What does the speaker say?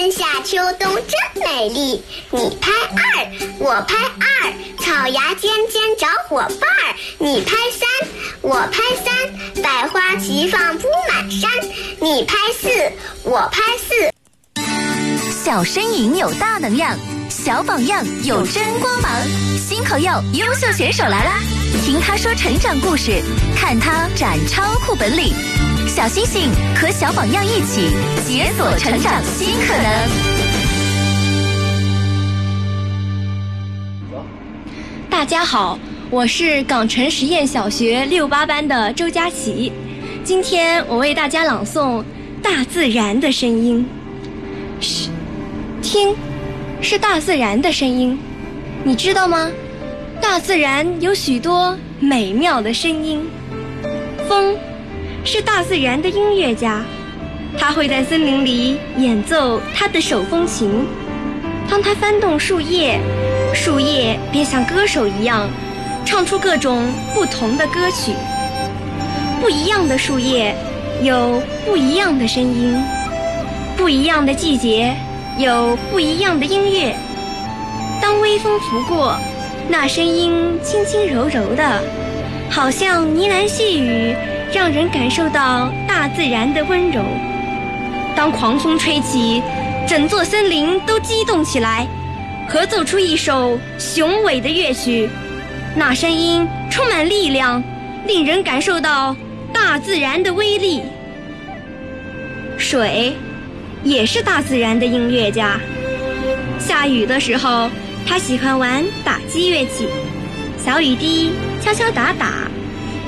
春夏秋冬真美丽，你拍二，我拍二，草芽尖尖找伙伴儿。你拍三，我拍三，百花齐放铺满山。你拍四，我拍四。 小身影有大能量，小榜样有真光芒。新朋友优秀选手来啦！听他说成长故事，看他展超酷本领。小星星和小榜样一起解锁成长新可能。 大家好，我是港城实验小学68班的周佳琪，今天我为大家朗诵大自然的声音。嘘，听，是大自然的声音，你知道吗？大自然有许多美妙的声音。风是大自然的音乐家，他会在森林里演奏他的手风琴。当他翻动树叶，树叶便像歌手一样，唱出各种不同的歌曲。不一样的树叶有不一样的声音，不一样的季节有不一样的音乐。当微风拂过，那声音轻轻柔柔的，好像呢喃细语，让人感受到大自然的温柔。当狂风吹起，整座森林都激动起来，合奏出一首雄伟的乐曲，那声音充满力量，令人感受到大自然的威力。水也是大自然的音乐家，下雨的时候，他喜欢玩打击乐器，小雨滴敲敲打打，